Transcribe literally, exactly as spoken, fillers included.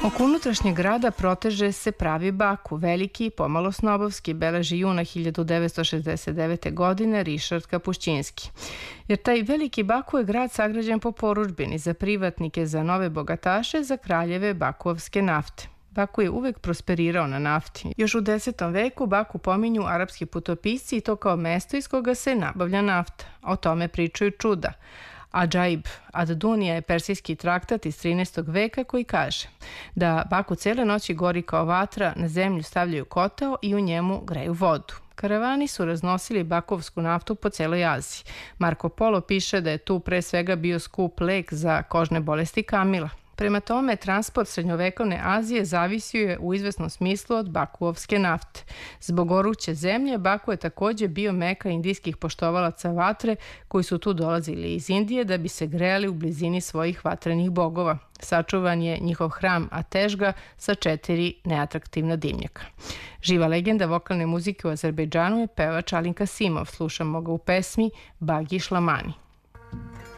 Oko unutrašnjeg grada proteže se pravi Baku, veliki, pomalo snobovski, beleži juna hiljadu devetsto šezdeset devete. godine Rišard Kapušćinski. Jer taj veliki Baku je grad sagrađen po porudžbini za privatnike, za nove bogataše, za kraljeve bakuovske nafte. Baku je uvek prosperirao na nafti. Još u desetom veku Baku pominju arapski putopisci i to kao mesto iz koga se nabavlja nafta. O tome pričaju čuda. Adžaib ad-Dunija je persijski traktat iz trinaestog veka koji kaže da Baku cele noći gori kao vatra, na zemlju stavljaju kotao i u njemu greju vodu. Karavani su raznosili bakovsku naftu po celoj Aziji. Marko Polo piše da je tu pre svega bio skup lek za kožne bolesti kamila. Prema tome, transport srednjovekovne Azije zavisio je u izvesnom smislu od bakuovske nafte. Zbog goruće zemlje, Baku je takođe bio meka indijskih poštovalaca vatre koji su tu dolazili iz Indije da bi se grejali u blizini svojih vatrenih bogova. Sačuvan je njihov hram Atežga sa četiri neatraktivna dimnjaka. Živa legenda vokalne muzike u Azerbejdžanu je pevač Alin Kasimov. Slušamo ga u pesmi Bagi Šlamani.